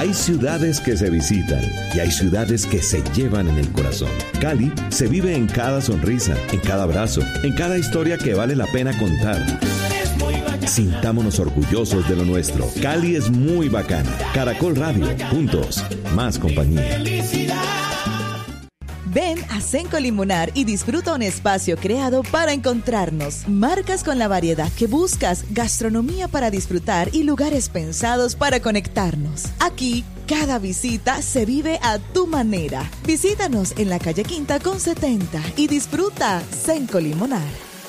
Hay ciudades que se visitan y hay ciudades que se llevan en el corazón. Cali se vive en cada sonrisa, en cada abrazo, en cada historia que vale la pena contar. Sintámonos orgullosos de lo nuestro. Cali es muy bacana. Caracol Radio, juntos, más compañía. Ven a Cenco Limonar y disfruta un espacio creado para encontrarnos. Marcas con la variedad que buscas, gastronomía para disfrutar y lugares pensados para conectarnos. Aquí, cada visita se vive a tu manera. Visítanos en la calle Quinta con 70 y disfruta Cenco Limonar.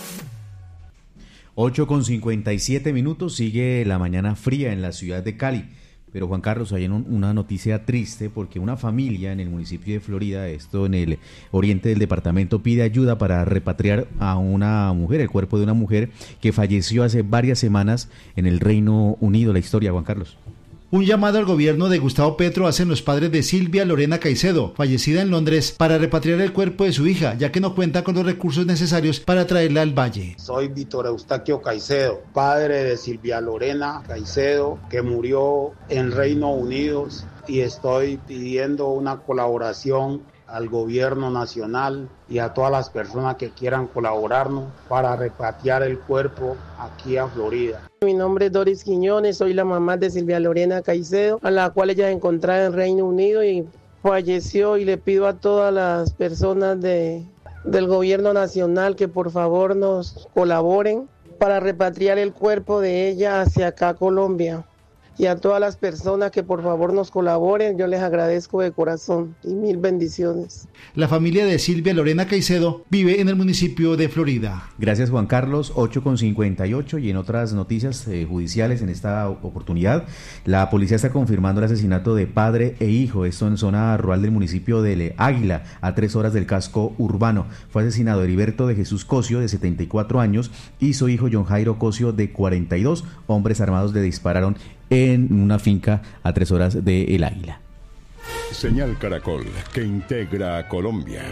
8:57, sigue la mañana fría en la ciudad de Cali. Pero Juan Carlos, hay una noticia triste porque una familia en el municipio de Florida, esto en el oriente del departamento, pide ayuda para repatriar a una mujer, el cuerpo de una mujer que falleció hace varias semanas en el Reino Unido. La historia, Juan Carlos. Un llamado al gobierno de Gustavo Petro hacen los padres de Silvia Lorena Caicedo, fallecida en Londres, para repatriar el cuerpo de su hija, ya que no cuenta con los recursos necesarios para traerla al valle. Soy Víctor Eustaquio Caicedo, padre de Silvia Lorena Caicedo, que murió en Reino Unido, y estoy pidiendo una colaboración al gobierno nacional y a todas las personas que quieran colaborarnos para repatriar el cuerpo aquí a Florida. Mi nombre es Doris Quiñones, soy la mamá de Silvia Lorena Caicedo, a la cual ella se encontraba en Reino Unido y falleció, y le pido a todas las personas del gobierno nacional que por favor nos colaboren para repatriar el cuerpo de ella hacia acá, Colombia. Y a todas las personas que por favor nos colaboren, yo les agradezco de corazón y mil bendiciones. La familia de Silvia Lorena Caicedo vive en el municipio de Florida. Gracias, Juan Carlos. 8:58, y en otras noticias judiciales en esta oportunidad, la policía está confirmando el asesinato de padre e hijo, esto en zona rural del municipio de Águila, a 3 horas del casco urbano. Fue asesinado Heriberto de Jesús Cosio, de 74 años, y su hijo John Jairo Cosio, de 42. Hombres armados le dispararon en una finca a 3 horas de El Águila. Señal Caracol, que integra a Colombia.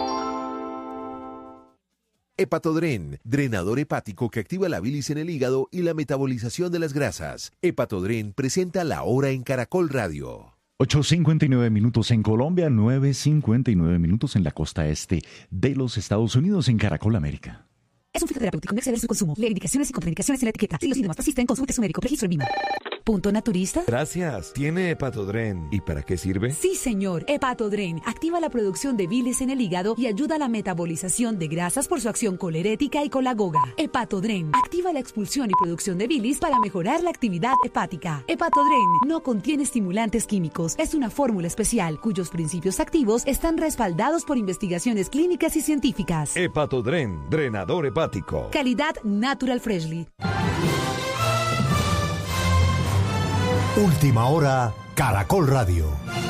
Hepatodren, drenador hepático que activa la bilis en el hígado y la metabolización de las grasas. Hepatodren presenta La Hora en Caracol Radio. 8:59 en Colombia, 9:59 en la costa este de los Estados Unidos, en Caracol América. Es un fitoterapéutico, no exceder su consumo. Lee indicaciones y contraindicaciones en la etiqueta. Si los síntomas persisten, consulte a su médico. Registro en VIMA. ¿Punto naturista? Gracias. ¿Tiene Hepatodren? ¿Y para qué sirve? Sí, señor. Hepatodren activa la producción de bilis en el hígado y ayuda a la metabolización de grasas por su acción colerética y colagoga. Hepatodren activa la expulsión y producción de bilis para mejorar la actividad hepática. Hepatodren no contiene estimulantes químicos. Es una fórmula especial cuyos principios activos están respaldados por investigaciones clínicas y científicas. Hepatodren, drenador hepático. Calidad Natural Freshly. Última hora, Caracol Radio.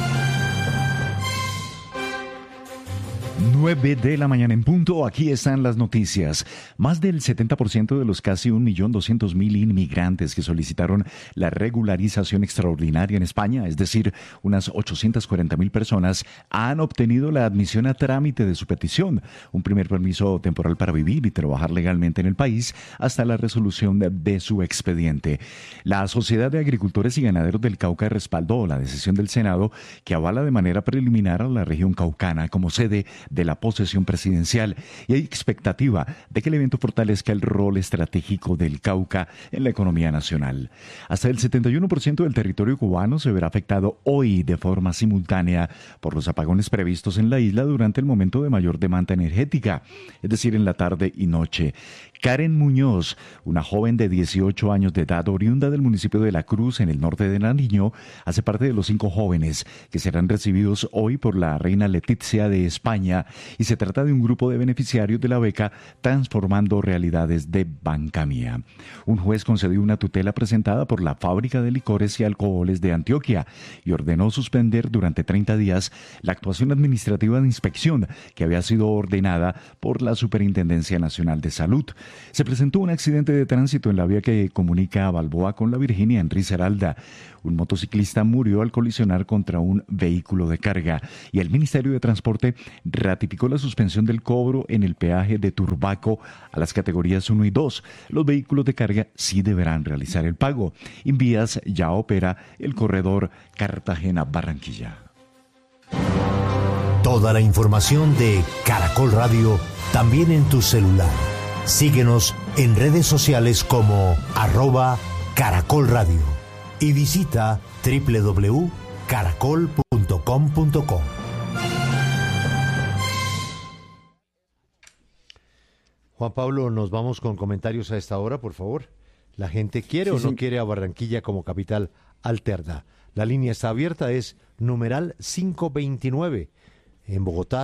9 de la mañana en punto, aquí están las noticias. Más del 70% de los casi 1.200.000 inmigrantes que solicitaron la regularización extraordinaria en España, es decir, unas 840.000 personas, han obtenido la admisión a trámite de su petición, un primer permiso temporal para vivir y trabajar legalmente en el país hasta la resolución de su expediente. La Sociedad de Agricultores y Ganaderos del Cauca respaldó la decisión del Senado que avala de manera preliminar a la región caucana como sede de la posesión presidencial, y hay expectativa de que el evento fortalezca el rol estratégico del Cauca en la economía nacional. Hasta el 71% del territorio cubano se verá afectado hoy de forma simultánea por los apagones previstos en la isla durante el momento de mayor demanda energética, es decir, en la tarde y noche. Karen Muñoz, una joven de 18 años de edad oriunda del municipio de La Cruz, en el norte de Nariño, hace parte de los 5 jóvenes que serán recibidos hoy por la reina Letizia de España, y se trata de un grupo de beneficiarios de la beca Transformando Realidades de Banca Mía. Un juez concedió una tutela presentada por la Fábrica de Licores y Alcoholes de Antioquia y ordenó suspender durante 30 días la actuación administrativa de inspección que había sido ordenada por la Superintendencia Nacional de Salud. Se presentó un accidente de tránsito en la vía que comunica a Balboa con La Virginia en Risaralda. Un motociclista murió al colisionar contra un vehículo de carga y el Ministerio de Transporte ratificó la suspensión del cobro en el peaje de Turbaco a las categorías 1 y 2. Los vehículos de carga sí deberán realizar el pago. Invías ya opera el corredor Cartagena-Barranquilla. Toda la información de Caracol Radio también en tu celular. Síguenos en redes sociales como @Caracol Radio y visita www.caracol.com.co. Juan Pablo, nos vamos con comentarios a esta hora, por favor. ¿La gente quiere o no quiere a Barranquilla como capital alterna? La línea está abierta, es numeral 529. En Bogotá,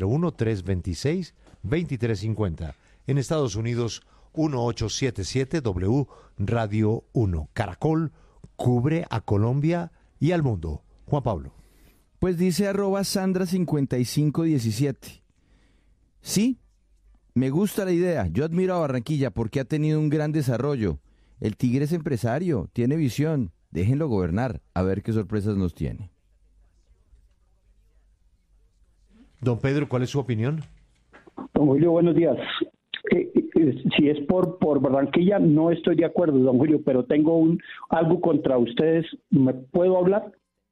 601-326-2350. En Estados Unidos, 1877W Radio 1. Caracol cubre a Colombia y al mundo. Juan Pablo. Pues dice @Sandra5517. Sí, me gusta la idea. Yo admiro a Barranquilla porque ha tenido un gran desarrollo. El Tigre es empresario, tiene visión. Déjenlo gobernar, a ver qué sorpresas nos tiene. Don Pedro, ¿cuál es su opinión? Don Julio, buenos días. Si es por Barranquilla, no estoy de acuerdo, don Julio, pero tengo algo contra ustedes. ¿Me puedo hablar?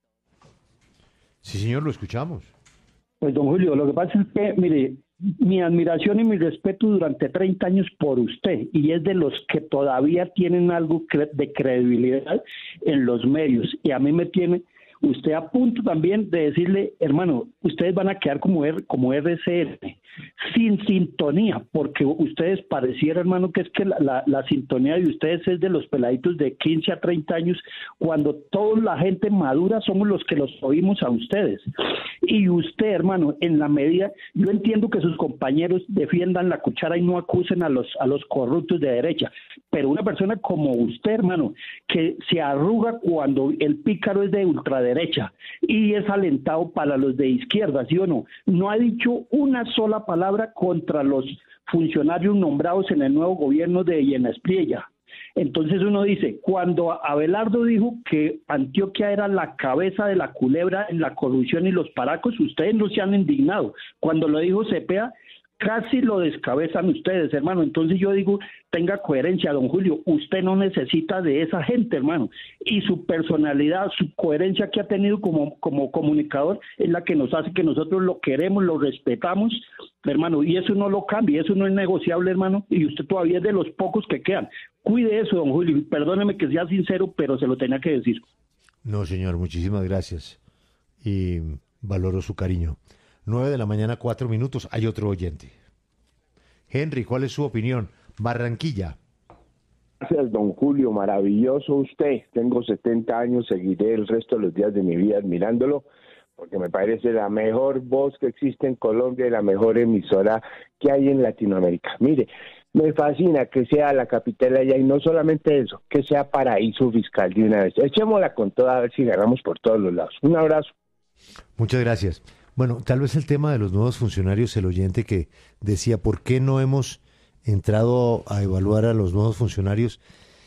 Sí, señor, lo escuchamos. Pues, don Julio, lo que pasa es que, mire, mi admiración y mi respeto durante 30 años por usted, y es de los que todavía tienen algo de credibilidad en los medios, y a mí me tiene usted a punto también de decirle, hermano, ustedes van a quedar como RCN, sin sintonía, porque ustedes pareciera, hermano, que es que la sintonía de ustedes es de los peladitos de 15 a 30 años, cuando toda la gente madura somos los que los oímos a ustedes. Y usted, hermano, en la medida, yo entiendo que sus compañeros defiendan la cuchara y no acusen a los corruptos de derecha, pero una persona como usted, hermano, que se arruga cuando el pícaro es de ultraderecha y es alentado para los de izquierda, ¿sí o no? No ha dicho una sola palabra contra los funcionarios nombrados en el nuevo gobierno de Yena Espriella. Entonces uno dice, cuando Abelardo dijo que Antioquia era la cabeza de la culebra en la corrupción y los paracos, ustedes no se han indignado. Cuando lo dijo Cepeda, casi lo descabezan ustedes, hermano. Entonces yo digo, tenga coherencia, don Julio, usted no necesita de esa gente, hermano, y su personalidad, su coherencia que ha tenido como comunicador es la que nos hace que nosotros lo queremos, lo respetamos, hermano, y eso no lo cambia, eso no es negociable, hermano, y usted todavía es de los pocos que quedan. Cuide eso, don Julio, perdóneme que sea sincero, pero se lo tenía que decir. No, señor, muchísimas gracias y valoro su cariño. 9:04 a.m, hay otro oyente. Henry, ¿cuál es su opinión? Barranquilla. Gracias, don Julio, maravilloso usted. Tengo 70 años, seguiré el resto de los días de mi vida admirándolo, porque me parece la mejor voz que existe en Colombia y la mejor emisora que hay en Latinoamérica. Mire, me fascina que sea la capital allá, y no solamente eso, que sea paraíso fiscal de una vez. Echémosla con toda, a ver si ganamos por todos los lados. Un abrazo. Muchas gracias. Bueno, tal vez el tema de los nuevos funcionarios, el oyente que decía, ¿por qué no hemos entrado a evaluar a los nuevos funcionarios?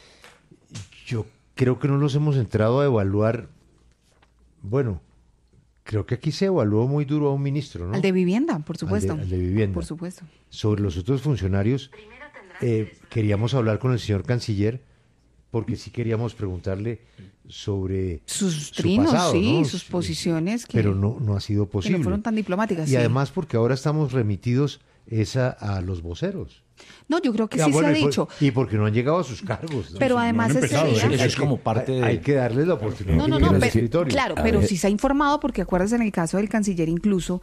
Yo creo que no los hemos entrado a evaluar. Bueno, creo que aquí se evaluó muy duro a un ministro, ¿no? Al de Vivienda, por supuesto. Al de Vivienda. Por supuesto. Sobre los otros funcionarios, queríamos hablar con el señor canciller, porque sí queríamos preguntarle sobre sus trinos, pasado, sí, ¿no? Sus posiciones que, pero no ha sido posible. Que no fueron tan diplomáticas. Y sí, además porque ahora estamos remitidos a los voceros. No, yo creo que sí bueno, se ha dicho. Y porque no han llegado a sus cargos, ¿no? Pero además no eso es como parte de... Hay que darles la oportunidad. Claro, pero sí se ha informado, porque acuérdate, en el caso del canciller incluso,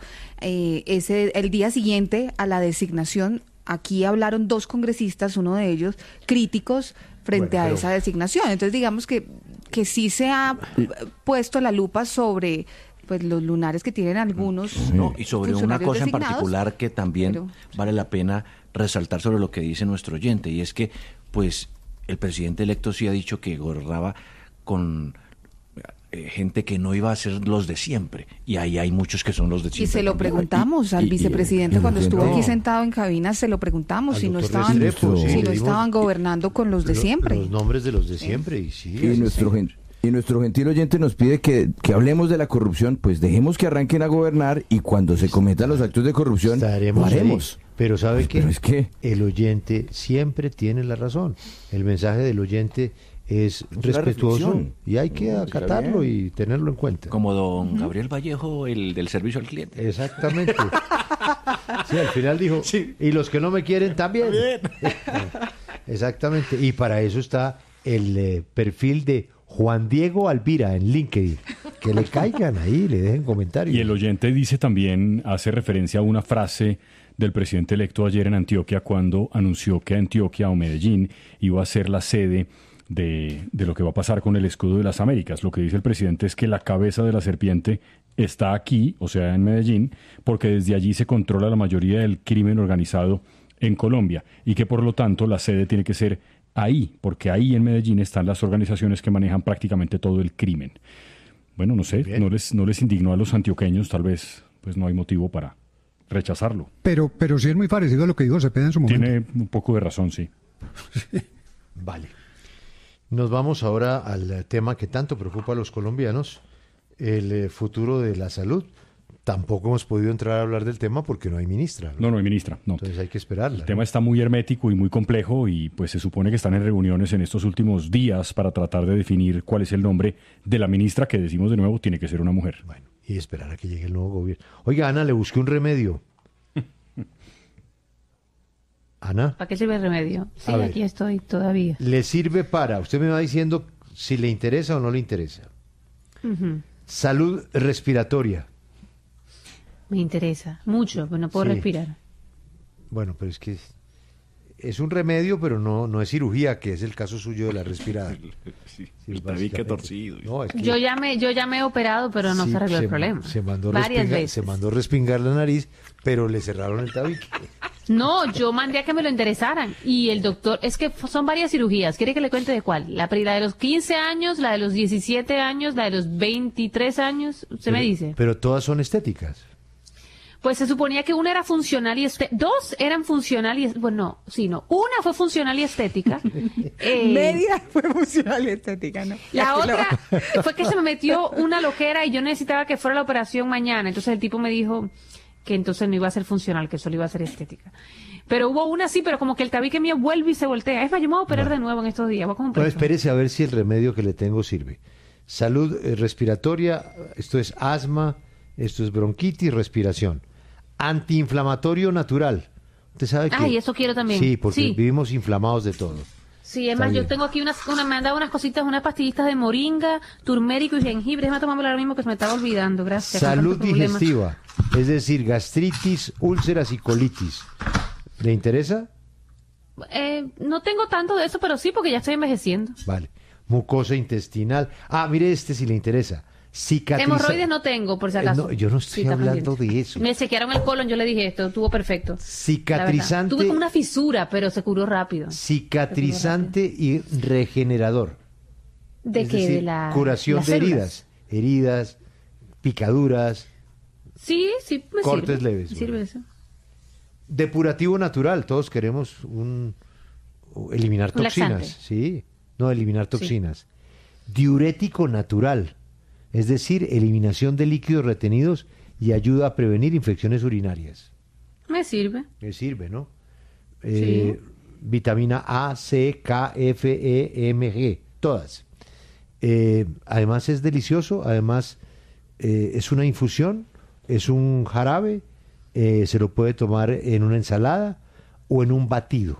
el día siguiente a la designación, aquí hablaron 2 congresistas, uno de ellos críticos frente a esa designación. Entonces digamos que sí se ha puesto la lupa sobre pues los lunares que tienen algunos y sobre una cosa en particular que también vale la pena resaltar sobre lo que dice nuestro oyente, y es que pues el presidente electo sí ha dicho que gobernaba con gente que no iba a ser los de siempre, y ahí hay muchos que son los de siempre. Y se lo preguntamos al vicepresidente cuando estuvo aquí sentado en cabina, se lo preguntamos si no estaban Restrepo, estaban gobernando con los de siempre. Los nombres de los de siempre, y sí. Y nuestro y nuestro gentil oyente nos pide que hablemos de la corrupción, pues dejemos que arranquen a gobernar y cuando se cometan los actos de corrupción, lo haremos. Pero ¿sabe qué? Pero es que el oyente siempre tiene la razón. El mensaje del oyente es respetuoso y hay que acatarlo y tenerlo en cuenta. Como don Gabriel Vallejo, el del servicio al cliente. Exactamente. Sí, al final dijo, y los que no me quieren también. Exactamente. Y para eso está el perfil de Juan Diego Alvira en LinkedIn. Que le caigan ahí, le dejen comentarios. Y el oyente dice también, hace referencia a una frase del presidente electo ayer en Antioquia cuando anunció que Antioquia o Medellín iba a ser la sede de lo que va a pasar con el escudo de las Américas. Lo que dice el presidente es que la cabeza de la serpiente está aquí, o sea, en Medellín, porque desde allí se controla la mayoría del crimen organizado en Colombia y que por lo tanto la sede tiene que ser ahí, porque ahí en Medellín están las organizaciones que manejan prácticamente todo el crimen. Bueno, no sé, no les indignó a los antioqueños, tal vez pues no hay motivo para rechazarlo. Pero sí es muy parecido a lo que dijo Cepeda en su momento. Tiene un poco de razón, sí. Vale. Nos vamos ahora al tema que tanto preocupa a los colombianos, el futuro de la salud. Tampoco hemos podido entrar a hablar del tema porque no hay ministra. No hay ministra. No. Entonces hay que esperarla. El tema está muy hermético y muy complejo y pues se supone que están en reuniones en estos últimos días para tratar de definir cuál es el nombre de la ministra, que decimos de nuevo, tiene que ser una mujer. Bueno, y esperar a que llegue el nuevo gobierno. Oiga, Ana, le busqué un remedio. Ana. ¿Para qué sirve el remedio? Sí, aquí estoy todavía. Le sirve para, usted me va diciendo si le interesa o no le interesa. Salud respiratoria. Me interesa mucho, pero no puedo respirar. Bueno, pero es que es un remedio, pero no es cirugía, que es el caso suyo de la respirada. El tabique torcido. No, es que yo ya me he operado, pero no se arregló el problema. Varias veces. Se mandó respingar la nariz, pero le cerraron el tabique. No, yo mandé a que me lo enderezaran. Y el doctor, es que son varias cirugías. ¿Quiere que le cuente de cuál? La de los 15 años, la de los 17 años, la de los 23 años. Usted me dice. Pero todas son estéticas. Pues se suponía que una era funcional y dos eran funcional y... Bueno, una fue funcional y estética. Media fue funcional y estética, ¿no? La otra fue que se me metió una loquera y yo necesitaba que fuera la operación mañana. Entonces el tipo me dijo que entonces no iba a ser funcional, que solo iba a ser estética. Pero hubo una sí, pero como que el tabique mío vuelve y se voltea. Es más, yo me voy a operar de nuevo en estos días. No, espérese a ver si el remedio que le tengo sirve. Salud respiratoria, esto es asma, esto es bronquitis, respiración. Antiinflamatorio natural. Usted sabe que... Ay, eso quiero también. Sí, porque vivimos inflamados de todo. Sí, es más, yo tengo aquí me han dado unas cositas, unas pastillitas de moringa, turmérico y jengibre. Déjame tomármelo ahora mismo que se me estaba olvidando. Gracias. Salud digestiva, es decir, gastritis, úlceras y colitis. ¿Le interesa? No tengo tanto de eso, pero sí, porque ya estoy envejeciendo. Vale. Mucosa intestinal. Mire si le interesa. Hemorroides no tengo, por si acaso. No, yo no estoy hablando de eso. Me sequearon el colon, yo le dije esto, estuvo perfecto. Cicatrizante. Tuve como una fisura, pero se curó rápido. Cicatrizante y regenerador. ¿De qué? Decir, de la curación de heridas. Heridas, picaduras. Sí, me cortes sirve. Leves. Sirve eso. Depurativo natural, todos queremos eliminar toxinas. Laxante. Sí, no eliminar toxinas. Sí. Diurético natural. Es decir, eliminación de líquidos retenidos y ayuda a prevenir infecciones urinarias. Me sirve. Me sirve, ¿no? Sí. Vitamina A, C, K, F, E, M, G, todas. Además es delicioso, además es una infusión, es un jarabe, se lo puede tomar en una ensalada o en un batido.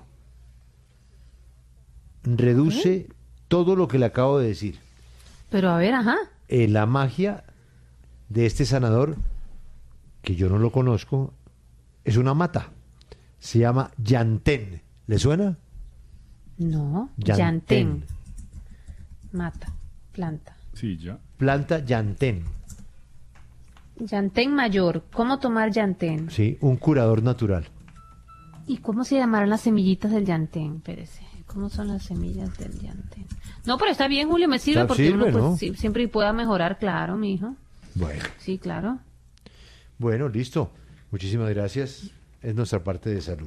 Reduce todo lo que le acabo de decir. Pero a ver, la magia de este sanador, que yo no lo conozco, es una mata. Se llama llantén. ¿Le suena? No, llantén. Mata, planta. Sí, ya. Planta llantén. Llantén mayor. ¿Cómo tomar llantén? Sí, un curador natural. ¿Y cómo se llamarán las semillitas del llantén? Espérese. ¿Cómo son las semillas del llantén? No, pero está bien, Julio, me sirve porque uno pues, ¿no? Siempre pueda mejorar, claro, mi hijo. Bueno. Sí, claro. Bueno, listo. Muchísimas gracias. Es nuestra parte de salud.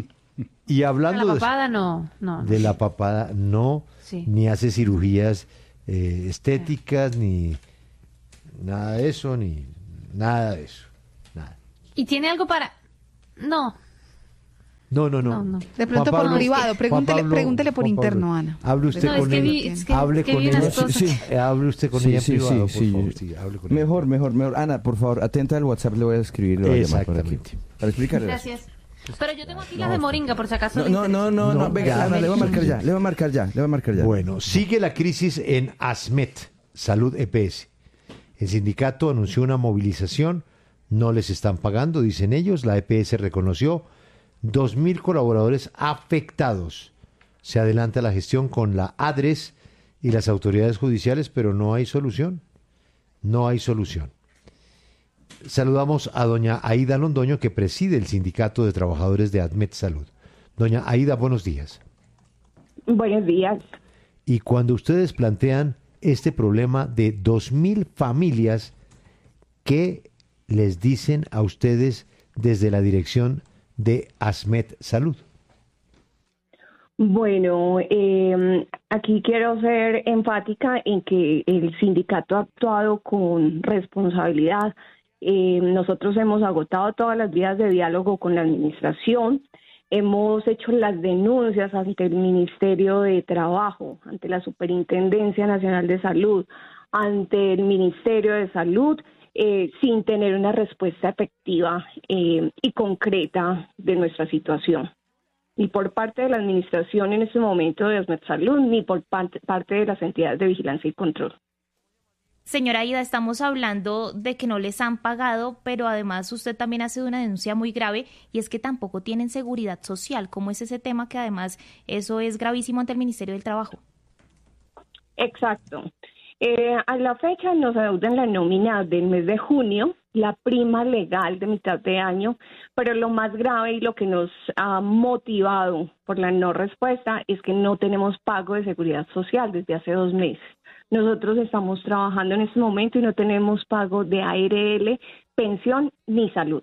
Y hablando de la papada, no. De la papada, no. Sí. Ni hace cirugías estéticas, ni nada de eso, ni nada de eso. Nada. ¿Y tiene algo para...? No. No. De pronto por privado, pregúntele por interno, Ana. Hable usted con ella. Hable con ella. Hable usted con ella en privado, por favor. Sí, hable con mejor. Ana, por favor, atenta al WhatsApp, le voy a escribir. Exactamente. Para explicarle. Gracias. Pero yo tengo aquí las de Moringa, por si acaso. No, venga, Ana, le voy a marcar ya. Bueno, sigue la crisis en ASMET, Salud EPS. El sindicato anunció una movilización, no les están pagando, dicen ellos, la EPS reconoció 2.000 colaboradores afectados. Se adelanta la gestión con la ADRES y las autoridades judiciales, pero no hay solución. Saludamos a doña Aida Londoño, que preside el Sindicato de Trabajadores de ASMET Salud. Doña Aida, buenos días. Buenos días. Y cuando ustedes plantean este problema de 2.000 familias, ¿qué les dicen a ustedes desde la dirección de ASMET Salud? Bueno, aquí quiero ser enfática en que el sindicato ha actuado con responsabilidad. Nosotros hemos agotado todas las vías de diálogo con la administración, hemos hecho las denuncias ante el Ministerio de Trabajo, ante la Superintendencia Nacional de Salud, ante el Ministerio de Salud, sin tener una respuesta efectiva y concreta de nuestra situación. Ni por parte de la administración en este momento de ASMET Salud, ni por parte de las entidades de vigilancia y control. Señora Aida, estamos hablando de que no les han pagado, pero además usted también hace una denuncia muy grave y es que tampoco tienen seguridad social. ¿Cómo es ese tema que además eso es gravísimo ante el Ministerio del Trabajo? Exacto. A la fecha nos adeudan la nómina del mes de junio, la prima legal de mitad de año, pero lo más grave y lo que nos ha motivado por la no respuesta es que no tenemos pago de seguridad social desde hace 2 meses. Nosotros estamos trabajando en este momento y no tenemos pago de ARL, pensión ni salud.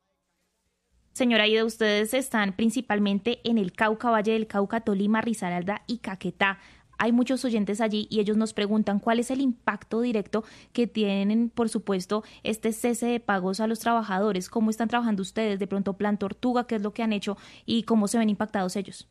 Señora Aida, ustedes están principalmente en el Cauca, Valle del Cauca, Tolima, Risaralda y Caquetá. Hay muchos oyentes allí y ellos nos preguntan cuál es el impacto directo que tienen, por supuesto, este cese de pagos a los trabajadores. ¿Cómo están trabajando ustedes? De pronto, Plan Tortuga, ¿qué es lo que han hecho y cómo se ven impactados ellos?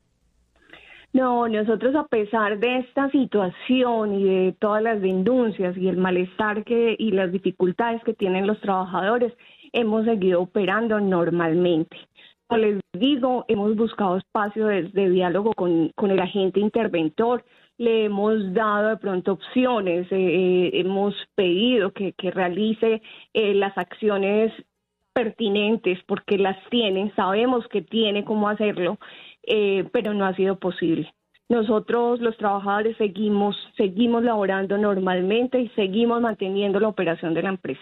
No, nosotros a pesar de esta situación y de todas las denuncias y el malestar y las dificultades que tienen los trabajadores, hemos seguido operando normalmente. Como les digo, hemos buscado espacios de diálogo con el agente interventor, le hemos dado de pronto opciones, hemos pedido que realice las acciones pertinentes porque las tienen, sabemos que tiene cómo hacerlo, pero no ha sido posible. Nosotros, los trabajadores, seguimos laborando normalmente y seguimos manteniendo la operación de la empresa.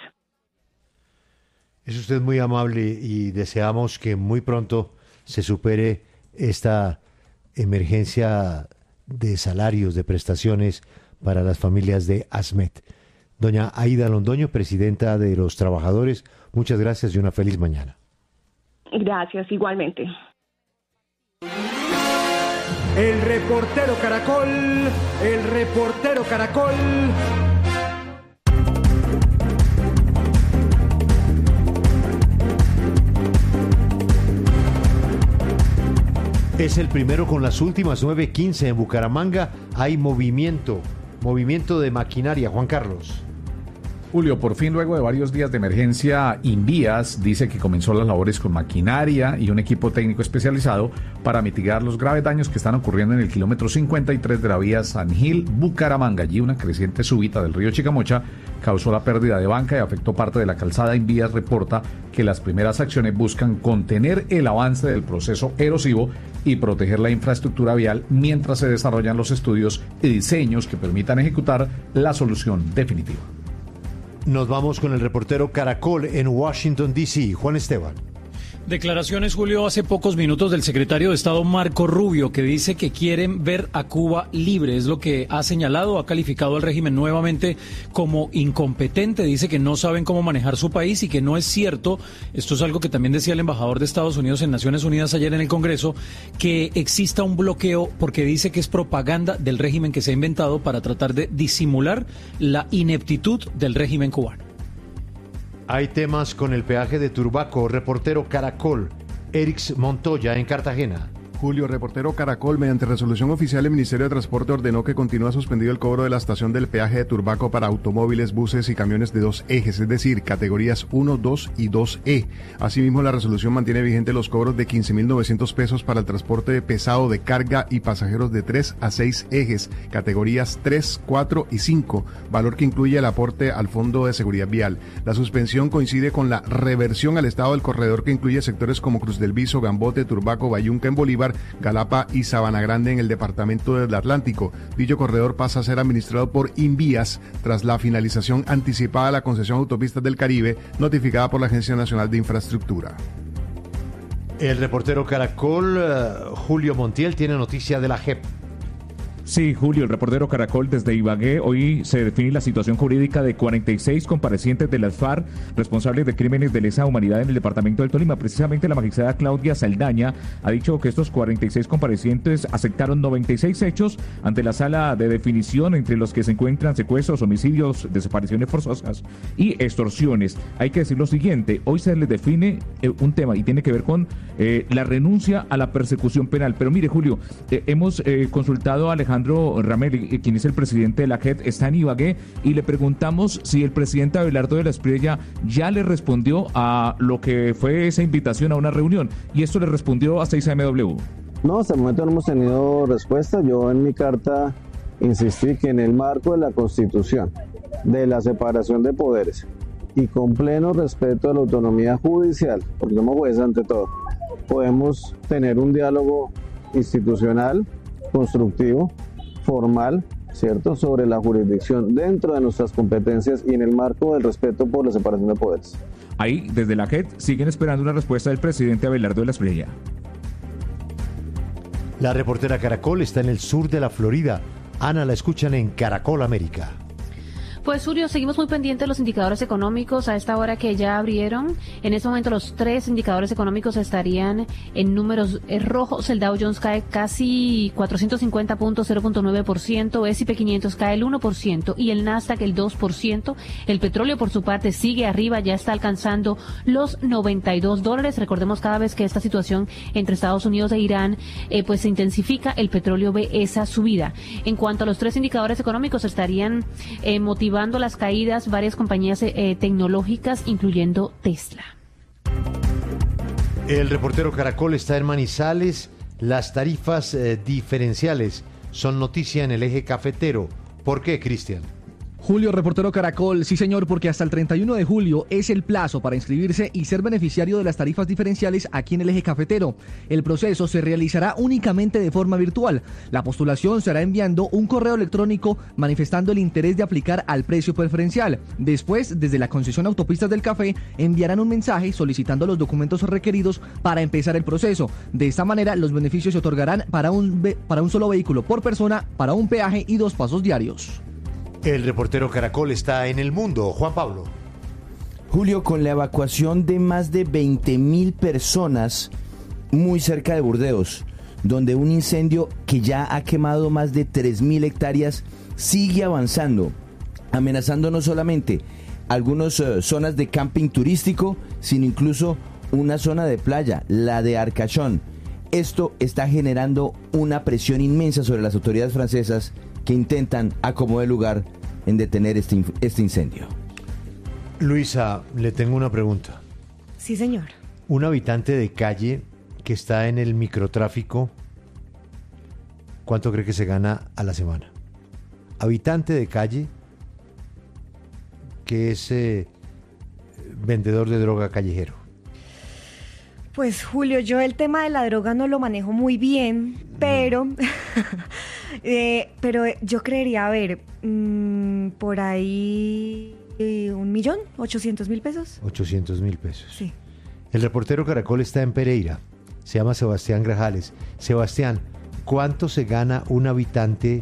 Es usted muy amable y deseamos que muy pronto se supere esta emergencia de salarios, de prestaciones para las familias de ASMET. Doña Aida Londoño, presidenta de los trabajadores, muchas gracias y una feliz mañana. Gracias, igualmente. El reportero Caracol. Es el primero con las últimas 9:15 en Bucaramanga. Hay movimiento de maquinaria. Juan Carlos. Julio, por fin, luego de varios días de emergencia, Invías dice que comenzó las labores con maquinaria y un equipo técnico especializado para mitigar los graves daños que están ocurriendo en el kilómetro 53 de la vía San Gil-Bucaramanga. Allí una creciente súbita del río Chicamocha causó la pérdida de banca y afectó parte de la calzada. Invías reporta que las primeras acciones buscan contener el avance del proceso erosivo y proteger la infraestructura vial mientras se desarrollan los estudios y diseños que permitan ejecutar la solución definitiva. Nos vamos con el reportero Caracol en Washington, D.C., Juan Esteban. Declaraciones, Julio, hace pocos minutos del secretario de Estado Marco Rubio, que dice que quieren ver a Cuba libre. Es lo que ha señalado, ha calificado al régimen nuevamente como incompetente. Dice que no saben cómo manejar su país y que no es cierto. Esto es algo que también decía el embajador de Estados Unidos en Naciones Unidas ayer en el Congreso, que exista un bloqueo porque dice que es propaganda del régimen que se ha inventado para tratar de disimular la ineptitud del régimen cubano. Hay temas con el peaje de Turbaco. Reportero Caracol, Erix Montoya en Cartagena. Julio, reportero Caracol, mediante resolución oficial el Ministerio de Transporte ordenó que continúa suspendido el cobro de la estación del peaje de Turbaco para automóviles, buses y camiones de 2 ejes, es decir, categorías 1, 2 y 2E. Asimismo, la resolución mantiene vigente los cobros de 15.900 pesos para el transporte pesado de carga y pasajeros de 3 a 6 ejes, categorías 3, 4 y 5, valor que incluye el aporte al Fondo de Seguridad Vial. La suspensión coincide con la reversión al estado del corredor que incluye sectores como Cruz del Viso, Gambote, Turbaco, Bayunca en Bolívar, Galapa y Sabana Grande en el departamento del Atlántico. Dicho corredor pasa a ser administrado por Invías tras la finalización anticipada de la concesión Autopistas del Caribe, notificada por la Agencia Nacional de Infraestructura. El reportero Caracol, Julio Montiel, tiene noticia de la JEP. Sí, Julio, el reportero Caracol desde Ibagué. Hoy se define la situación jurídica de 46 comparecientes de las FARC responsables de crímenes de lesa humanidad en el departamento del Tolima. Precisamente la magistrada Claudia Saldaña ha dicho que estos 46 comparecientes aceptaron 96 hechos ante la sala de definición, entre los que se encuentran secuestros, homicidios, desapariciones forzosas y extorsiones. Hay que decir lo siguiente, hoy se les define un tema y tiene que ver con la renuncia a la persecución penal. Pero mire, Julio, hemos consultado a Alejandro Ramel, quien es el presidente de la JEP, está en Ibagué, y le preguntamos si el presidente Abelardo de la Espriella ya le respondió a lo que fue esa invitación a una reunión, y esto le respondió a 6AMW. No, hasta el momento no hemos tenido respuesta. Yo en mi carta insistí que en el marco de la Constitución, de la separación de poderes y con pleno respeto a la autonomía judicial, porque somos jueces ante todo, podemos tener un diálogo institucional, constructivo, formal, ¿cierto?, sobre la jurisdicción dentro de nuestras competencias y en el marco del respeto por la separación de poderes. Ahí, desde la JEP, siguen esperando una respuesta del presidente Abelardo de la Espriella. La reportera Caracol está en el sur de la Florida. Ana, la escuchan en Caracol América. Pues, Julio, seguimos muy pendientes de los indicadores económicos a esta hora que ya abrieron. En este momento los 3 indicadores económicos estarían en números rojos. El Dow Jones cae casi 450 puntos, 0.9%. S&P 500 cae el 1% y el Nasdaq el 2%. El petróleo, por su parte, sigue arriba, ya está alcanzando los $92. Recordemos, cada vez que esta situación entre Estados Unidos e Irán pues se intensifica, el petróleo ve esa subida. En cuanto a los 3 indicadores económicos, estarían motivando las caídas varias compañías tecnológicas, incluyendo Tesla. El reportero Caracol está en Manizales. Las tarifas diferenciales son noticia en el eje cafetero. ¿Por qué, Cristian? Julio, reportero Caracol, sí señor, porque hasta el 31 de julio es el plazo para inscribirse y ser beneficiario de las tarifas diferenciales aquí en el eje cafetero. El proceso se realizará únicamente de forma virtual. La postulación será enviando un correo electrónico manifestando el interés de aplicar al precio preferencial. Después, desde la concesión Autopistas del Café, enviarán un mensaje solicitando los documentos requeridos para empezar el proceso. De esta manera, los beneficios se otorgarán para un solo vehículo por persona, para un peaje y 2 pasos diarios. El reportero Caracol está en el mundo. Juan Pablo. Julio, con la evacuación de más de 20.000 personas muy cerca de Burdeos, donde un incendio que ya ha quemado más de 3.000 hectáreas sigue avanzando, amenazando no solamente algunas zonas de camping turístico, sino incluso una zona de playa, la de Arcachón. Esto está generando una presión inmensa sobre las autoridades francesas, que intentan acomodar lugar en detener este incendio. Luisa, le tengo una pregunta. Sí, señor. Un habitante de calle que está en el microtráfico, ¿cuánto cree que se gana a la semana? Habitante de calle que es vendedor de droga callejero. Pues, Julio, yo el tema de la droga no lo manejo muy bien, pero yo creería, a ver, por ahí 1.800.000 pesos. 800.000 pesos. Sí. El reportero Caracol está en Pereira, se llama Sebastián Grajales. Sebastián, ¿cuánto se gana un habitante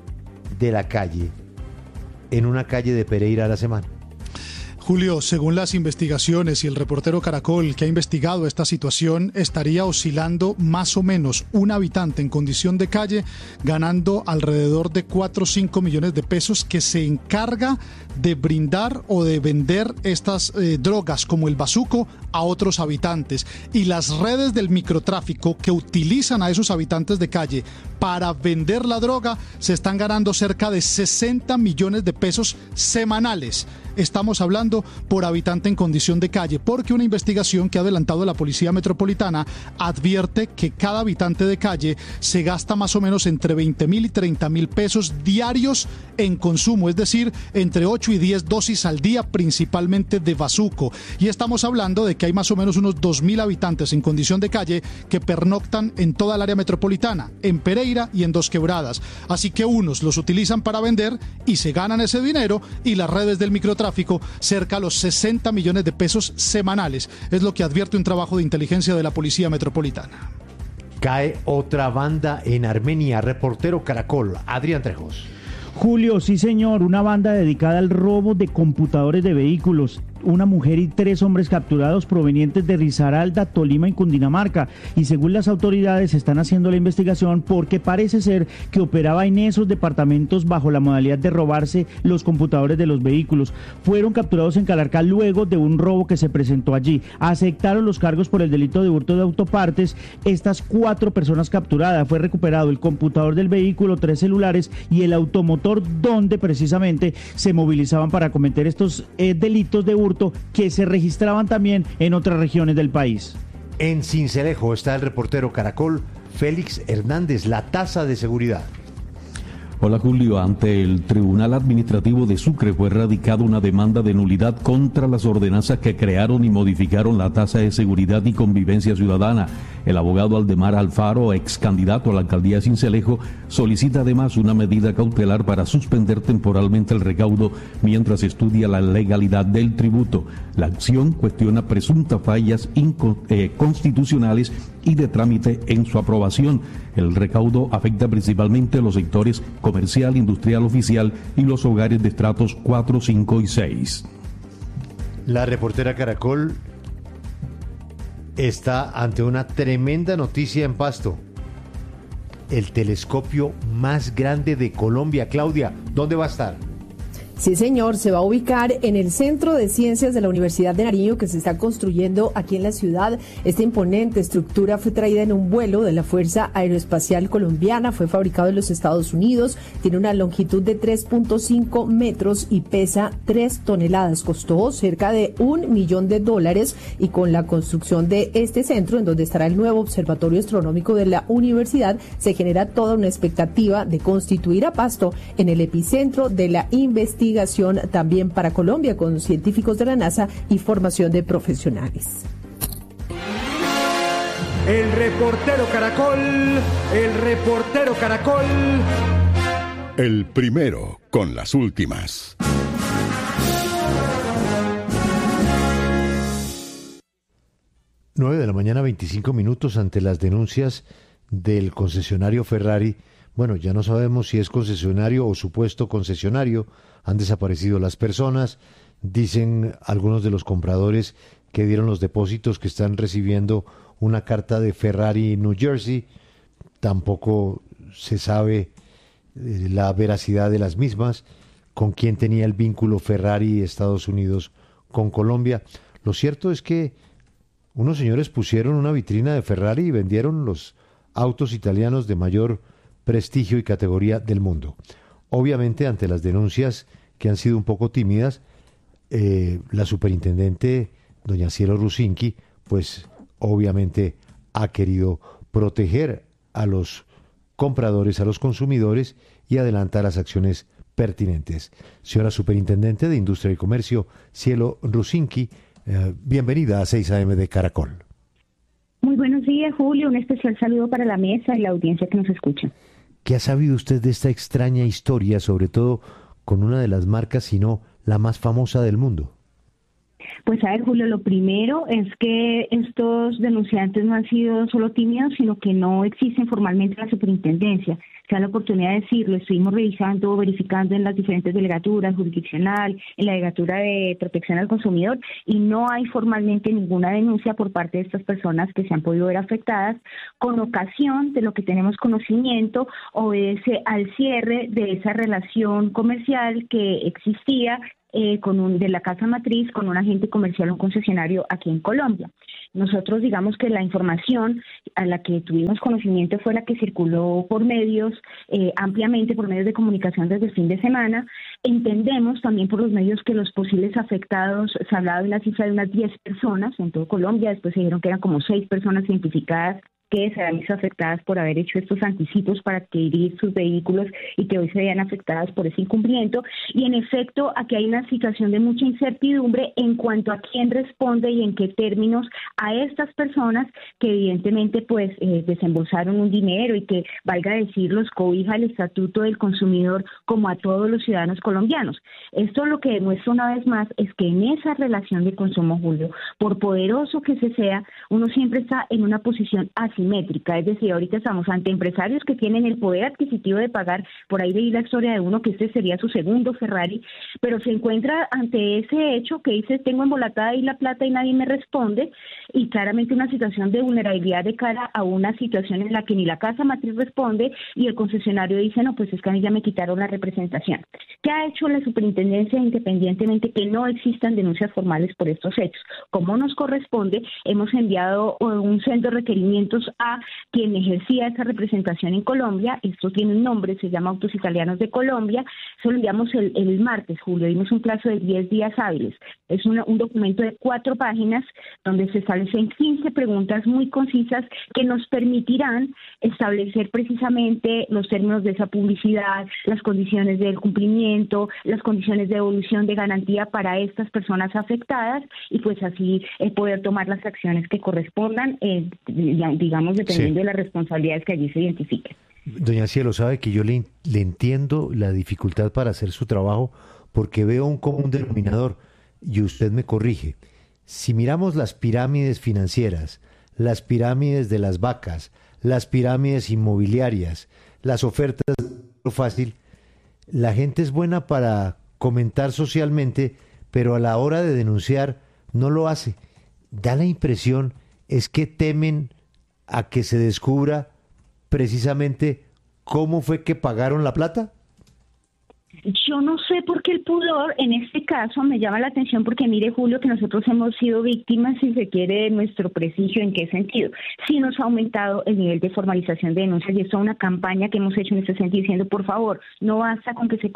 de la calle en una calle de Pereira a la semana? Julio, según las investigaciones y el reportero Caracol que ha investigado esta situación, estaría oscilando más o menos un habitante en condición de calle ganando alrededor de 4 o 5 millones de pesos, que se encarga de brindar o de vender estas drogas como el bazuco a otros habitantes. Y las redes del microtráfico que utilizan a esos habitantes de calle para vender la droga se están ganando cerca de 60 millones de pesos semanales. Estamos hablando por habitante en condición de calle, porque una investigación que ha adelantado la Policía Metropolitana advierte que cada habitante de calle se gasta más o menos entre 20.000 y 30.000 pesos diarios en consumo, es decir, entre 8 y 10 dosis al día, principalmente de bazuco. Y estamos hablando de que hay más o menos unos 2.000 habitantes en condición de calle que pernoctan en toda el área metropolitana, en Pereira y en Dos Quebradas. Así que unos los utilizan para vender y se ganan ese dinero, y las redes del microtráfico cerca a los 60 millones de pesos semanales. Es lo que advierte un trabajo de inteligencia de la Policía Metropolitana. Cae otra banda en Armenia. Reportero Caracol, Adrián Trejos. Julio, sí señor, una banda dedicada al robo de computadores de vehículos. Una mujer y 3 hombres capturados provenientes de Risaralda, Tolima y Cundinamarca. Y según las autoridades están haciendo la investigación porque parece ser que operaba en esos departamentos bajo la modalidad de robarse los computadores de los vehículos. Fueron capturados en Calarcá luego de un robo que se presentó allí. Aceptaron los cargos por el delito de hurto de autopartes. Estas 4 personas capturadas, fue recuperado el computador del vehículo, 3 celulares y el automotor donde precisamente se movilizaban para cometer estos delitos de hurto que se registraban también en otras regiones del país. En Sincelejo está el reportero Caracol, Félix Hernández, la tasa de seguridad. Hola Julio, ante el Tribunal Administrativo de Sucre fue radicada una demanda de nulidad contra las ordenanzas que crearon y modificaron la tasa de seguridad y convivencia ciudadana. El abogado Aldemar Alfaro, ex candidato a la alcaldía de Sincelejo, solicita además una medida cautelar para suspender temporalmente el recaudo mientras estudia la legalidad del tributo. La acción cuestiona presuntas fallas constitucionales y de trámite en su aprobación. El recaudo afecta principalmente los sectores comercial, industrial, oficial y los hogares de estratos 4, 5 y 6. La reportera Caracol está ante una tremenda noticia en Pasto. El telescopio más grande de Colombia. Claudia, ¿dónde va a estar? Sí, señor, se va a ubicar en el Centro de Ciencias de la Universidad de Nariño, que se está construyendo aquí en la ciudad. Esta imponente estructura fue traída en un vuelo de la Fuerza Aeroespacial Colombiana, fue fabricado en los Estados Unidos, tiene una longitud de 3.5 metros y pesa 3 toneladas. Costó cerca de $1 millón y con la construcción de este centro, en donde estará el nuevo observatorio astronómico de la universidad, se genera toda una expectativa de constituir a Pasto en el epicentro de la investigación también para Colombia, con científicos de la NASA y formación de profesionales. El reportero Caracol, el reportero Caracol. El primero con las últimas. Nueve de la mañana, 25 minutos, ante las denuncias del concesionario Ferrari. Bueno, ya no sabemos si es concesionario o supuesto concesionario. Han desaparecido las personas. Dicen algunos de los compradores que dieron los depósitos que están recibiendo una carta de Ferrari New Jersey. Tampoco se sabe la veracidad de las mismas, con quién tenía el vínculo Ferrari Estados Unidos con Colombia. Lo cierto es que unos señores pusieron una vitrina de Ferrari y vendieron los autos italianos de mayor prestigio y categoría del mundo. Obviamente, ante las denuncias que han sido un poco tímidas, la superintendente, doña Cielo Rusinki, pues obviamente ha querido proteger a los compradores, a los consumidores y adelantar las acciones pertinentes. Señora superintendente de Industria y Comercio, Cielo Rusinki, bienvenida a 6 AM de Caracol. Muy buenos días, Julio. Un especial saludo para la mesa y la audiencia que nos escucha. ¿Qué ha sabido usted de esta extraña historia, sobre todo con una de las marcas, si no la más famosa del mundo? Pues a ver, Julio, lo primero es que estos denunciantes no han sido solo tímidos, sino que no existen formalmente en la superintendencia. Se da la oportunidad de decirlo, estuvimos revisando, verificando en las diferentes delegaturas, jurisdiccional, en la delegatura de protección al consumidor, y no hay formalmente ninguna denuncia por parte de estas personas que se han podido ver afectadas. Con ocasión de lo que tenemos conocimiento, obedece al cierre de esa relación comercial que existía de la casa matriz con un agente comercial, un concesionario aquí en Colombia. Nosotros digamos que la información a la que tuvimos conocimiento fue la que circuló por medios, ampliamente por medios de comunicación desde el fin de semana. Entendemos también por los medios que los posibles afectados, se hablaba de una cifra de unas 10 personas en todo Colombia, después se dijeron que eran como 6 personas identificadas que se habían visto afectadas por haber hecho estos anticipos para adquirir sus vehículos y que hoy se veían afectadas por ese incumplimiento. Y en efecto, aquí hay una situación de mucha incertidumbre en cuanto a quién responde y en qué términos a estas personas que evidentemente pues desembolsaron un dinero y que, valga decirlos, cobija el Estatuto del Consumidor como a todos los ciudadanos colombianos. Esto lo que demuestra una vez más es que en esa relación de consumo, Julio, por poderoso que se sea, uno siempre está en una posición asimétrica, es decir, ahorita estamos ante empresarios que tienen el poder adquisitivo de pagar, por ahí leí la historia de uno que este sería su segundo Ferrari, pero se encuentra ante ese hecho que dice, tengo embolatada ahí la plata y nadie me responde, y claramente una situación de vulnerabilidad de cara a una situación en la que ni la casa matriz responde y el concesionario dice, no, pues es que a mí ya me quitaron la representación. ¿Qué ha hecho la superintendencia independientemente que no existan denuncias formales por estos hechos? Como nos corresponde, hemos enviado un centro de requerimientos a quien ejercía esa representación en Colombia. Esto tiene un nombre, se llama Autos Italianos de Colombia. Eso lo enviamos el martes, Julio, dimos un plazo de 10 días hábiles. Es un documento de 4 páginas donde se establecen 15 preguntas muy concisas que nos permitirán establecer precisamente los términos de esa publicidad, las condiciones del cumplimiento, las condiciones de devolución de garantía para estas personas afectadas y pues así poder tomar las acciones que correspondan, digamos, dependiendo de las responsabilidades que allí se identifiquen. Doña Cielo, sabe que yo le entiendo la dificultad para hacer su trabajo porque veo un común denominador y usted me corrige. Si miramos las pirámides financieras, las pirámides de las vacas, las pirámides inmobiliarias, las ofertas fácil, la gente es buena para comentar socialmente, pero a la hora de denunciar no lo hace. Da la impresión es que temen a que se descubra precisamente cómo fue que pagaron la plata. Yo no sé por qué el pudor en este caso me llama la atención porque mire, Julio, que nosotros hemos sido víctimas, si se quiere, de nuestro prestigio. ¿En qué sentido? Sí nos ha aumentado el nivel de formalización de denuncias y esto es una campaña que hemos hecho en este sentido diciendo, por favor, no basta con que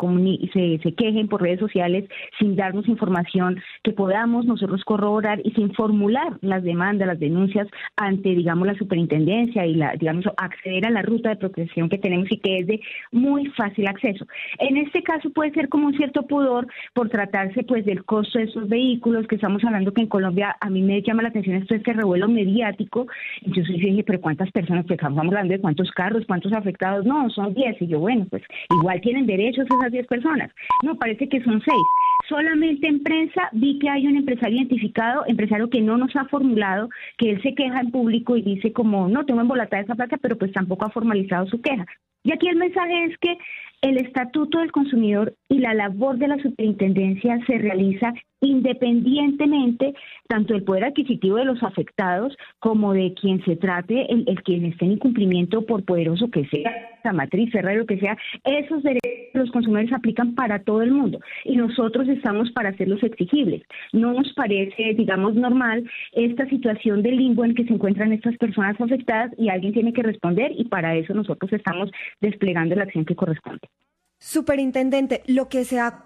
se quejen por redes sociales sin darnos información que podamos nosotros corroborar y sin formular las demandas, las denuncias ante, digamos, la superintendencia y digamos, acceder a la ruta de protección que tenemos y que es de muy fácil acceso. En este caso puede ser como un cierto pudor por tratarse pues del costo de esos vehículos, que estamos hablando que en Colombia a mí me llama la atención esto, este revuelo mediático. Entonces yo dije, pero ¿cuántas personas? Pues estamos hablando de cuántos carros, cuántos afectados. No, son 10. Y yo, bueno, pues igual tienen derechos esas 10 personas. No, parece que son 6. Solamente en prensa vi que hay un empresario identificado, empresario que no nos ha formulado, que él se queja en público y dice como, no, tengo embolatada esa plata, pero pues tampoco ha formalizado su queja. Y aquí el mensaje es que el Estatuto del Consumidor y la labor de la superintendencia se realiza independientemente tanto del poder adquisitivo de los afectados como de quien se trate, el quien esté en incumplimiento por poderoso que sea, la matriz, Ferrari, lo que sea. Esos derechos de los consumidores se aplican para todo el mundo y nosotros estamos para hacerlos exigibles. No nos parece, digamos, normal esta situación de limbo en que se encuentran estas personas afectadas y alguien tiene que responder y para eso nosotros estamos desplegando la acción que corresponde. Superintendente, lo que se ha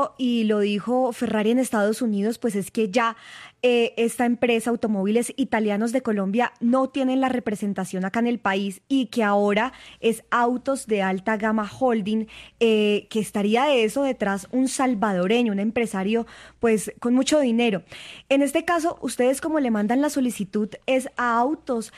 y lo dijo Ferrari en Estados Unidos, pues es que ya esta empresa, Automóviles Italianos de Colombia, no tienen la representación acá en el país y que ahora es Autos de Alta Gama Holding, que estaría de eso detrás un salvadoreño, un empresario pues con mucho dinero. En este caso, ustedes como le mandan la solicitud es a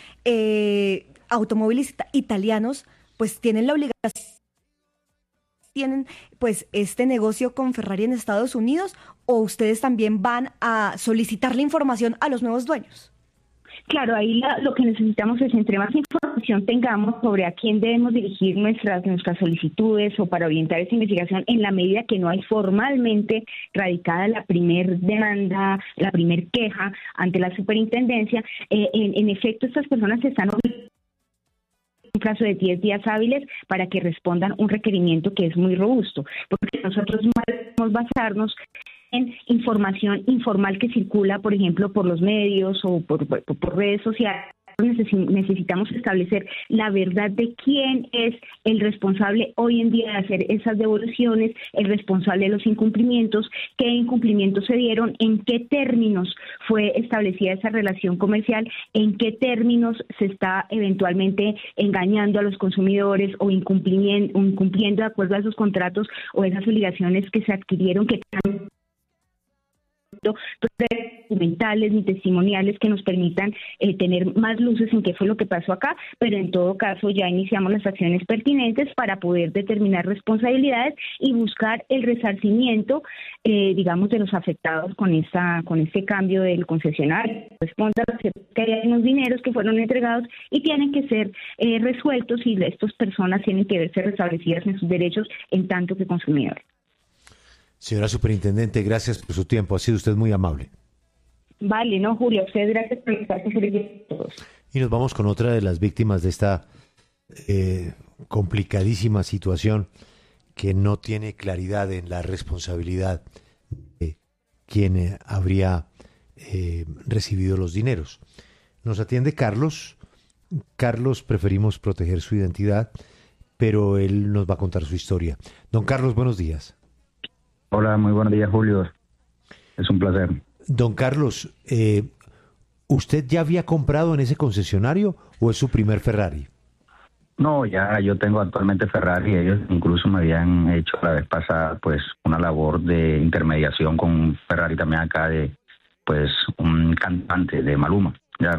Automóviles Italianos, pues tienen la obligación tienen pues este negocio con Ferrari en Estados Unidos, o ustedes también van a solicitar la información a los nuevos dueños? Claro, ahí lo que necesitamos es, entre más información tengamos sobre a quién debemos dirigir nuestras solicitudes o para orientar esa investigación, en la medida que no hay formalmente radicada la primer demanda, la primer queja ante la superintendencia, en efecto estas personas están obligadas un plazo de 10 días hábiles para que respondan un requerimiento que es muy robusto, porque nosotros debemos basarnos en información informal que circula, por ejemplo, por los medios o por redes sociales. Necesitamos establecer la verdad de quién es el responsable hoy en día de hacer esas devoluciones, el responsable de los incumplimientos, qué incumplimientos se dieron, en qué términos fue establecida esa relación comercial, en qué términos se está eventualmente engañando a los consumidores o incumpliendo de acuerdo a esos contratos o esas obligaciones que se adquirieron, que documentales ni testimoniales que nos permitan tener más luces en qué fue lo que pasó acá, pero en todo caso ya iniciamos las acciones pertinentes para poder determinar responsabilidades y buscar el resarcimiento, digamos, de los afectados con este cambio del concesionario. Responda que hay unos dineros que fueron entregados y tienen que ser resueltos, y estas personas tienen que verse restablecidas en sus derechos en tanto que consumidores. Señora Superintendente, gracias por su tiempo. Ha sido usted muy amable. Vale, no, Julio, usted gracias por estar con todos. Y nos vamos con otra de las víctimas de esta complicadísima situación que no tiene claridad en la responsabilidad de quien habría recibido los dineros. Nos atiende Carlos. Carlos, preferimos proteger su identidad, pero él nos va a contar su historia. Don Carlos, buenos días. Hola, muy buenos días, Julio. Es un placer. Don Carlos, ¿usted ya había comprado en ese concesionario o es su primer Ferrari? No, ya yo tengo actualmente Ferrari. Ellos incluso me habían hecho la vez pasada pues una labor de intermediación con Ferrari también acá, de pues un cantante de Maluma. Ya.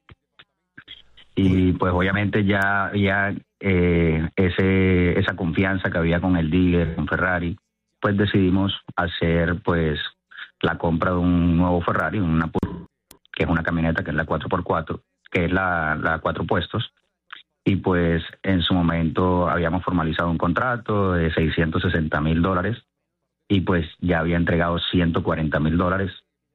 Y pues obviamente ya esa confianza que había con el dealer, con Ferrari, pues decidimos hacer pues la compra de un nuevo Ferrari, que es una camioneta que es la 4x4, que es la 4 puestos, y pues en su momento habíamos formalizado un contrato de $660,000 y pues ya había entregado $140,000.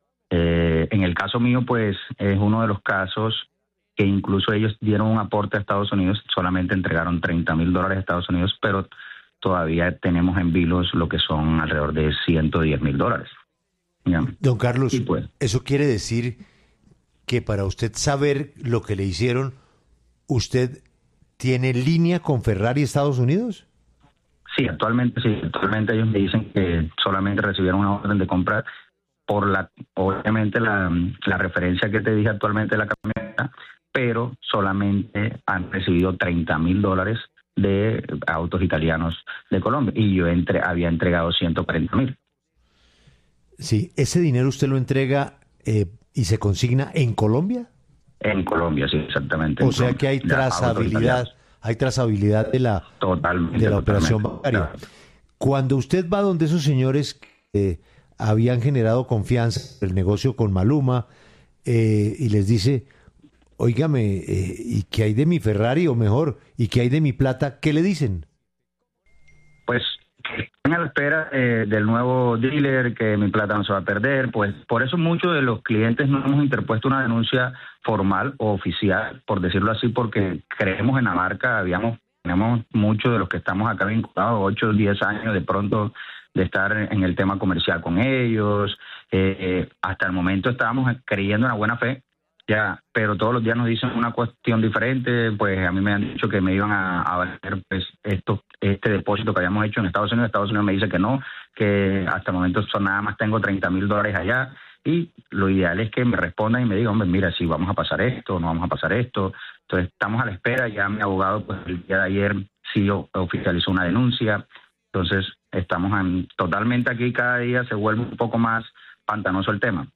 En el caso mío pues es uno de los casos que incluso ellos dieron un aporte a Estados Unidos, solamente entregaron $30,000 a Estados Unidos, pero todavía tenemos en vilos lo que son alrededor de $110,000. Don Carlos, pues, ¿eso quiere decir que para usted saber lo que le hicieron, usted tiene línea con Ferrari Estados Unidos? Sí, actualmente ellos me dicen que solamente recibieron una orden de compra por obviamente la referencia que te dije actualmente de la camioneta, pero solamente han recibido $30,000 de autos italianos de Colombia, y yo había entregado $140,000. Sí, ¿ese dinero usted lo entrega y se consigna en Colombia? En Colombia, sí, exactamente. O sea que hay trazabilidad de la operación bancaria. Cuando usted va donde esos señores habían generado confianza en el negocio con Maluma y les dice, óigame, ¿y qué hay de mi Ferrari? O mejor, ¿y qué hay de mi plata? ¿Qué le dicen? Pues están a la espera del nuevo dealer, que mi plata no se va a perder. Pues por eso muchos de los clientes no hemos interpuesto una denuncia formal o oficial, por decirlo así, porque creemos en la marca. Tenemos muchos de los que estamos acá vinculados, 8 o 10 años de pronto de estar en el tema comercial con ellos. Hasta el momento estábamos creyendo en la buena fe, ya, pero todos los días nos dicen una cuestión diferente. Pues a mí me han dicho que me iban a valer pues este depósito que habíamos hecho en Estados Unidos. Estados Unidos me dice que no, que hasta el momento nada más tengo $30,000 allá, y lo ideal es que me respondan y me digan, hombre, mira, si vamos a pasar esto, no vamos a pasar esto. Entonces estamos a la espera. Ya mi abogado pues el día de ayer sí oficializó una denuncia. Entonces estamos totalmente aquí, cada día se vuelve un poco más pantanoso el tema.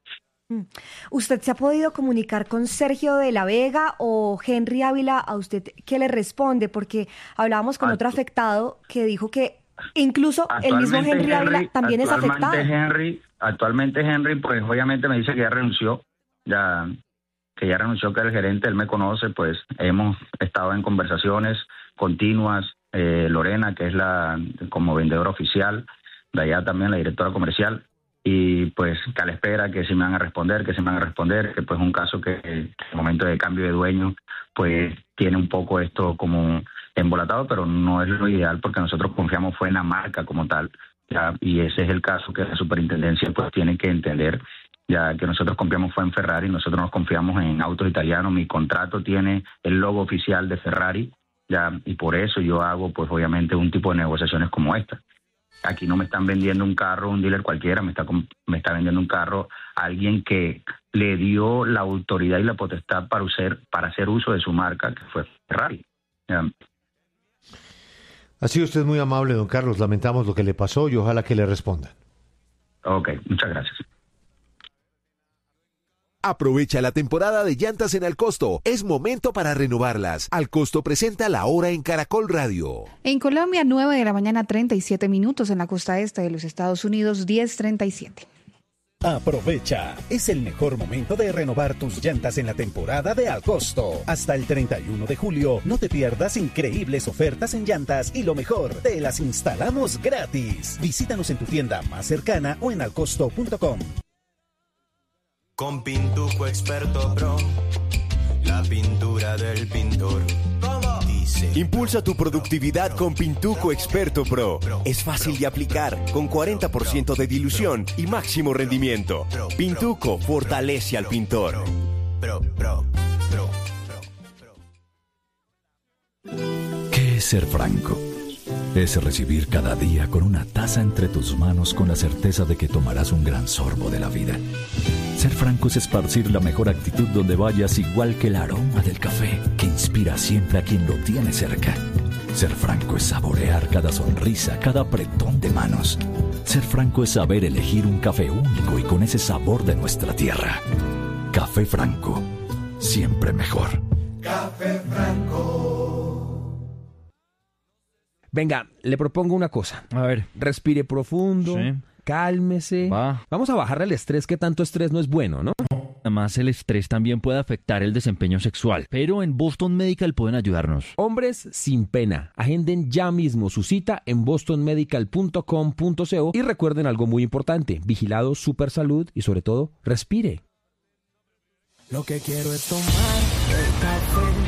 ¿Usted se ha podido comunicar con Sergio de la Vega o Henry Ávila? ¿A usted qué le responde? Porque hablábamos con otro afectado que dijo que Incluso el mismo Henry Ávila también es afectado. Actualmente Henry, pues obviamente me dice que ya renunció, que era el gerente, él me conoce, pues hemos estado en conversaciones continuas. Lorena, que es como vendedora oficial, de allá también la directora comercial, y pues que a la espera que se me van a responder, que pues un caso que en el momento de cambio de dueño, pues tiene un poco esto como embolatado, pero no es lo ideal porque nosotros confiamos fue en la marca como tal, ¿ya? Y ese es el caso que la superintendencia pues tiene que entender, ya que nosotros confiamos fue en Ferrari, nosotros nos confiamos en autos italianos, mi contrato tiene el logo oficial de Ferrari, ya, y por eso yo hago pues obviamente un tipo de negociaciones como esta. Aquí no me están vendiendo un carro un dealer cualquiera, me está vendiendo un carro a alguien que le dio la autoridad y la potestad para hacer uso de su marca, que fue Ferrari. ¿Ya? Ha sido usted muy amable, don Carlos. Lamentamos lo que le pasó y ojalá que le respondan. Ok, muchas gracias. Aprovecha la temporada de llantas en Alcosto. Es momento para renovarlas. Alcosto presenta La Hora en Caracol Radio. En Colombia, 9 de la mañana, 37 minutos. En la costa este de los Estados Unidos, 10:37. Aprovecha, es el mejor momento de renovar tus llantas en la temporada de Alcosto. Hasta el 31 de julio, no te pierdas increíbles ofertas en llantas y lo mejor, te las instalamos gratis. Visítanos en tu tienda más cercana o en alcosto.com. Con Pintuco Experto Pro, la pintura del pintor. ¿Cómo? Dice. Impulsa tu productividad con Pintuco Experto Pro. Es fácil de aplicar, con 40% de dilución y máximo rendimiento. Pintuco fortalece al pintor. ¿Qué es ser franco? Es recibir cada día con una taza entre tus manos con la certeza de que tomarás un gran sorbo de la vida. Ser franco es esparcir la mejor actitud donde vayas, igual que el aroma del café que inspira siempre a quien lo tiene cerca. Ser franco es saborear cada sonrisa, cada apretón de manos. Ser franco es saber elegir un café único y con ese sabor de nuestra tierra. Café Franco, siempre mejor. Café Franco. Venga, le propongo una cosa. A ver. Respire profundo. Sí. Cálmese. Vamos a bajarle el estrés, que tanto estrés no es bueno, ¿no? Además, el estrés también puede afectar el desempeño sexual, pero en Boston Medical pueden ayudarnos. Hombres sin pena. Agenden ya mismo su cita en bostonmedical.com.co y recuerden algo muy importante: vigilado, super salud y sobre todo, respire. Lo que quiero es tomar el café.